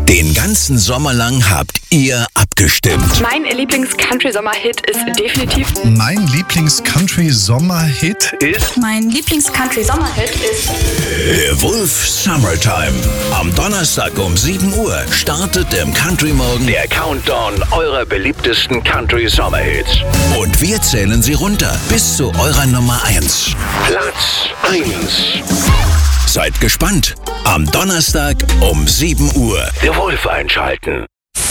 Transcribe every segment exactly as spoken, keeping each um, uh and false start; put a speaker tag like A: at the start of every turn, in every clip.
A: Den ganzen Sommer lang habt ihr abgestimmt.
B: Mein Lieblings-Country-Sommer-Hit ist definitiv...
C: Mein Lieblings-Country-Sommer-Hit ist...
D: Mein Lieblings-Country-Sommer-Hit ist...
A: Der Wolf Summertime. Am Donnerstag um sieben Uhr startet im Country Morgen der Countdown eurer beliebtesten Country-Sommer-Hits. Und wir zählen sie runter bis zu eurer Nummer eins. Platz eins. Seid gespannt. Am Donnerstag um sieben Uhr. Der Wolf einschalten.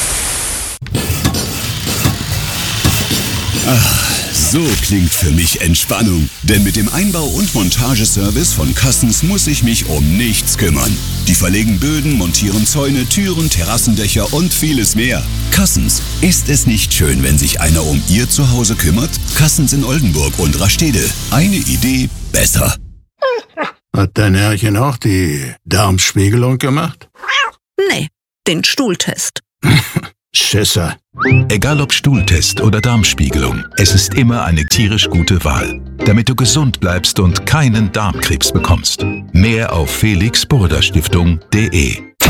E: Ach, so klingt für mich Entspannung. Denn mit dem Einbau- und Montageservice von Cassens muss ich mich um nichts kümmern. Die verlegen Böden, montieren Zäune, Türen, Terrassendächer und vieles mehr. Cassens, ist es nicht schön, wenn sich einer um Ihr Zuhause kümmert? Cassens in Oldenburg und Rastede. Eine Idee besser.
F: Hat dein Herrchen auch die Darmspiegelung gemacht?
D: Nee, den Stuhltest.
F: Schisser.
G: Egal ob Stuhltest oder Darmspiegelung, es ist immer eine tierisch gute Wahl, damit du gesund bleibst und keinen Darmkrebs bekommst. Mehr auf felix burda stiftung punkt de.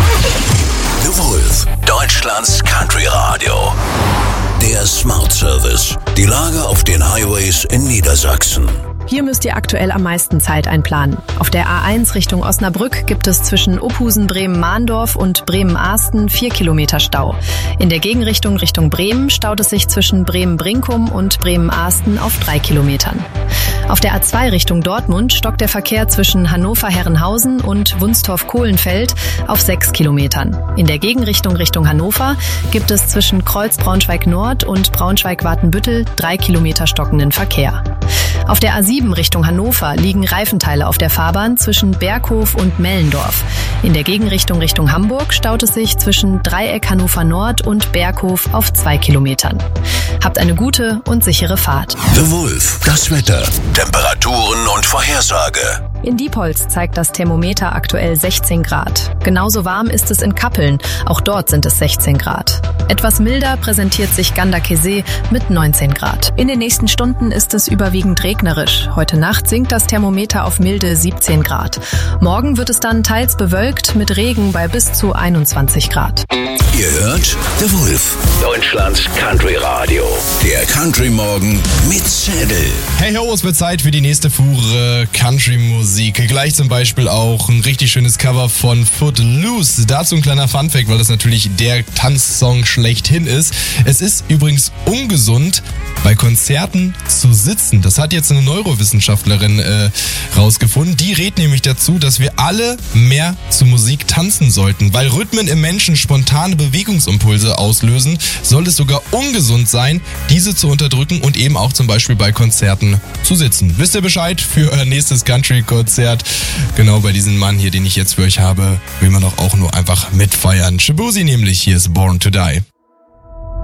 A: The Wolf, Deutschlands Country Radio. Der Smart Service. Die Lage auf den Highways in Niedersachsen.
H: Hier müsst ihr aktuell am meisten Zeit einplanen. Auf der A eins Richtung Osnabrück gibt es zwischen Ophusen, Bremen-Mahndorf und Bremen-Ahsten vier Kilometer Stau. In der Gegenrichtung Richtung Bremen staut es sich zwischen Bremen-Brinkum und Bremen-Ahsten auf drei Kilometern. Auf der A zwei Richtung Dortmund stockt der Verkehr zwischen Hannover-Herrenhausen und Wunstorf-Kohlenfeld auf sechs Kilometern. In der Gegenrichtung Richtung Hannover gibt es zwischen Kreuz-Braunschweig-Nord und Braunschweig-Watenbüttel drei Kilometer stockenden Verkehr. Auf der A sieben Richtung Hannover liegen Reifenteile auf der Fahrbahn zwischen Berghof und Mellendorf. In der Gegenrichtung Richtung Hamburg staut es sich zwischen Dreieck Hannover Nord und Berghof auf zwei Kilometern. Habt eine gute und sichere Fahrt.
A: The Wolf, das Wetter, Temperaturen und Vorhersage.
H: In Diepholz zeigt das Thermometer aktuell sechzehn Grad. Genauso warm ist es in Kappeln, auch dort sind es sechzehn Grad. Etwas milder präsentiert sich Gandakesee mit neunzehn Grad. In den nächsten Stunden ist es überwiegend regnerisch. Heute Nacht sinkt das Thermometer auf milde siebzehn Grad. Morgen wird es dann teils bewölkt mit Regen bei bis zu einundzwanzig Grad.
A: Ihr hört The Wolf, Deutschlands Country Radio. Der Country Morgen mit Zedel.
I: Hey ho, es wird Zeit für die nächste Fuhre Country-Musik. Gleich zum Beispiel auch ein richtig schönes Cover von Footloose. Dazu ein kleiner Funfact, weil das natürlich der Tanzsong schlechthin ist. Es ist übrigens ungesund, bei Konzerten zu sitzen. Das hat jetzt eine Neurowissenschaftlerin äh, rausgefunden. Die rät nämlich dazu, dass wir alle mehr zu Musik tanzen sollten. Weil Rhythmen im Menschen spontane Bewegungsimpulse auslösen, soll es sogar ungesund sein, diese zu unterdrücken und eben auch zum Beispiel bei Konzerten zu sitzen. Wisst ihr Bescheid für euer nächstes Country-Konzert? Genau bei diesem Mann hier, den ich jetzt für euch habe, will man doch auch nur einfach mitfeiern. Shabuzi nämlich, hier ist Born to Die.